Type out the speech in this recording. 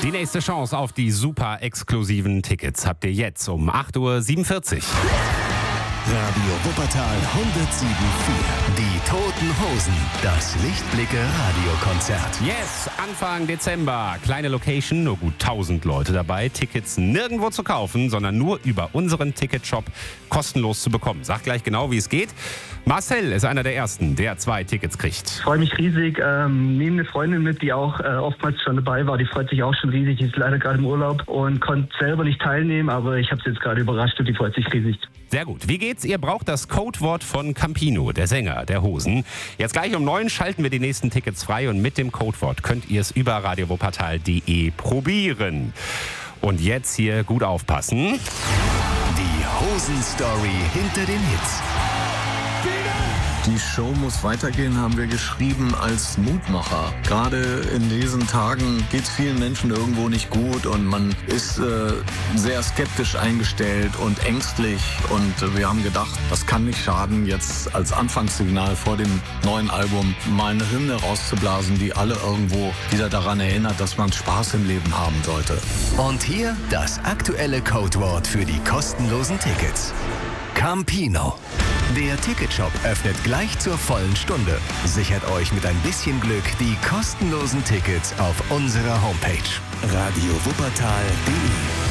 Die nächste Chance auf die super exklusiven Tickets habt ihr jetzt um 8.47 Uhr. Radio Wuppertal 107.4. Die Toten Hosen. Das Lichtblicke-Radiokonzert. Yes, Anfang Dezember. Kleine Location, nur gut 1000 Leute dabei. Tickets nirgendwo zu kaufen, sondern nur über unseren Ticketshop kostenlos zu bekommen. Sag gleich genau, wie es geht. Marcel ist einer der Ersten, der 2 Tickets kriegt. Ich freue mich riesig. Nehme eine Freundin mit, die auch oftmals schon dabei war. Die freut sich auch schon riesig. Die ist leider gerade im Urlaub und konnte selber nicht teilnehmen, aber ich habe sie jetzt gerade überrascht und die freut sich riesig. Sehr gut. Wie geht's? Ihr braucht das Codewort von Campino, der Sänger der Hosen. Jetzt gleich um 9 schalten wir die nächsten Tickets frei und mit dem Codewort könnt ihr es über radiowuppertal.de probieren. Und jetzt hier gut aufpassen. Die Hosen-Story hinter den Hits. Die Show muss weitergehen, haben wir geschrieben als Mutmacher. Gerade in diesen Tagen geht es vielen Menschen irgendwo nicht gut und man ist sehr skeptisch eingestellt und ängstlich. Und wir haben gedacht, das kann nicht schaden, jetzt als Anfangssignal vor dem neuen Album mal eine Hymne rauszublasen, die alle irgendwo wieder daran erinnert, dass man Spaß im Leben haben sollte. Und hier das aktuelle Codewort für die kostenlosen Tickets. Campino. Der Ticketshop öffnet gleich zur vollen Stunde. Sichert euch mit ein bisschen Glück die kostenlosen Tickets auf unserer Homepage. radiowuppertal.de